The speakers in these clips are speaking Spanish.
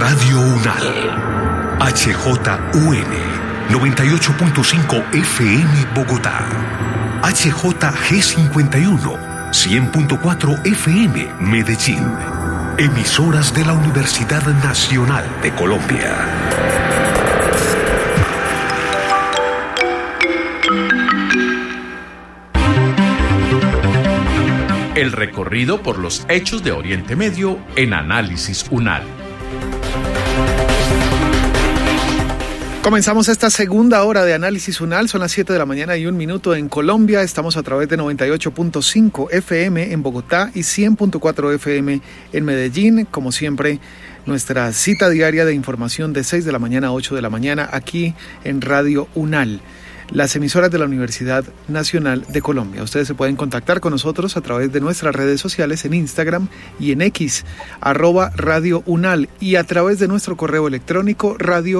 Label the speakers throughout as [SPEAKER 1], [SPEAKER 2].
[SPEAKER 1] Radio UNAL, HJUN 98.5 FM Bogotá, HJG51 100.4 FM Medellín, emisoras de la Universidad Nacional de Colombia.
[SPEAKER 2] El recorrido por los hechos de Oriente Medio en Análisis UNAL.
[SPEAKER 3] Comenzamos esta segunda hora de Análisis UNAL, son las 7 de la mañana y 1 minuto en Colombia. Estamos a través de 98.5 FM en Bogotá y 100.4 FM en Medellín. Como siempre, nuestra cita diaria de información de 6 de la mañana a 8 de la mañana aquí en Radio UNAL, las emisoras de la Universidad Nacional de Colombia. Ustedes se pueden contactar con nosotros a través de nuestras redes sociales en Instagram y en X, @Radio UNAL, y a través de nuestro correo electrónico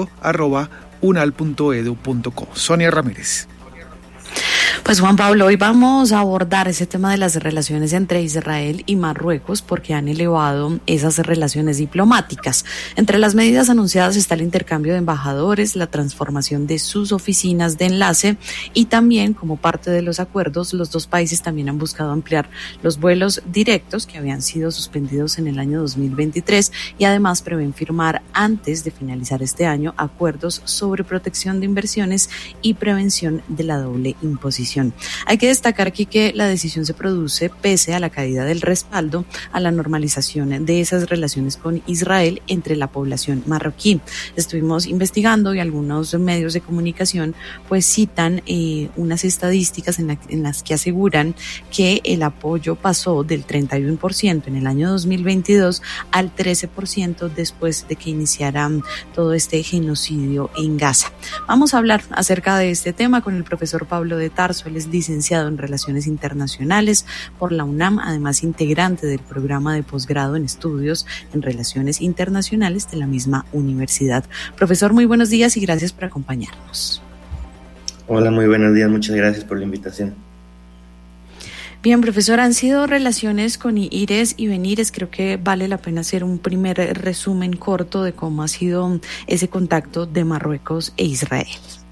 [SPEAKER 3] radio@unal.edu.co. Sonia Ramírez.
[SPEAKER 4] Pues Juan Pablo, hoy vamos a abordar ese tema de las relaciones entre Israel y Marruecos porque han elevado esas relaciones diplomáticas. Entre las medidas anunciadas está el intercambio de embajadores, la transformación de sus oficinas de enlace y también, como parte de los acuerdos, los dos países también han buscado ampliar los vuelos directos que habían sido suspendidos en el año 2023 y además prevén firmar antes de finalizar este año acuerdos sobre protección de inversiones y prevención de la doble imposición. Hay que destacar aquí que la decisión se produce pese a la caída del respaldo a la normalización de esas relaciones con Israel entre la población marroquí. Estuvimos investigando y algunos medios de comunicación pues citan unas estadísticas en las que aseguran que el apoyo pasó del 31% en el año 2022 al 13% después de que iniciara todo este genocidio en Gaza. Vamos a hablar acerca de este tema con el profesor Pablo de Tarso. Él es licenciado en Relaciones Internacionales por la UNAM, además integrante del programa de posgrado en Estudios en Relaciones Internacionales de la misma universidad. Profesor, muy buenos días y gracias por acompañarnos.
[SPEAKER 5] Hola, muy buenos días, muchas gracias por la invitación.
[SPEAKER 4] Bien, profesor, han sido relaciones con ires y venires. Creo que vale la pena hacer un primer resumen corto de cómo ha sido ese contacto de Marruecos e Israel.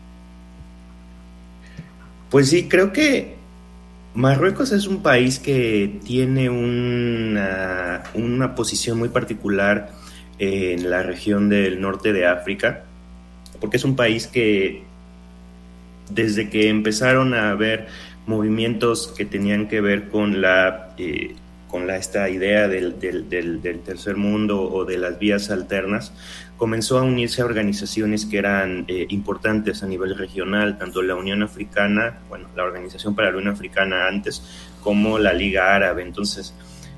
[SPEAKER 5] Pues sí, creo que Marruecos es un país que tiene una posición muy particular en la región del norte de África, porque es un país que desde que empezaron a haber movimientos que tenían que ver con esta idea del tercer mundo o de las vías alternas, comenzó a unirse a organizaciones que eran importantes a nivel regional, tanto la Unión Africana, la Organización para la Unión Africana antes, como la Liga Árabe. Entonces,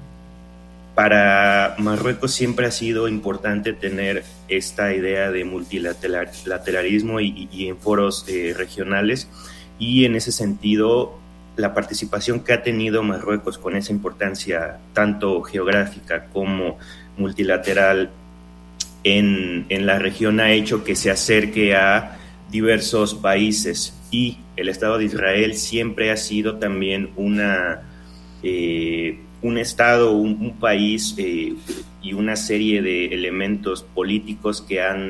[SPEAKER 5] para Marruecos siempre ha sido importante tener esta idea de multilateralismo y en foros regionales, y en ese sentido, la participación que ha tenido Marruecos con esa importancia tanto geográfica como multilateral en la región ha hecho que se acerque a diversos países, y el Estado de Israel siempre ha sido también un Estado, un país y una serie de elementos políticos que han